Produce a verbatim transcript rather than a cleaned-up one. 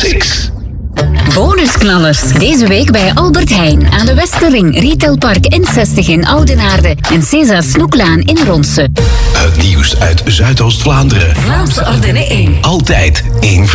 Classics. Bonusknallers. Deze week bij Albert Heijn aan de Westerring, Retailpark N zestig in Oudenaarde en César Snoeklaan in Ronse. Het nieuws uit Zuidoost-Vlaanderen. Vlaamse Ardennen één. Altijd één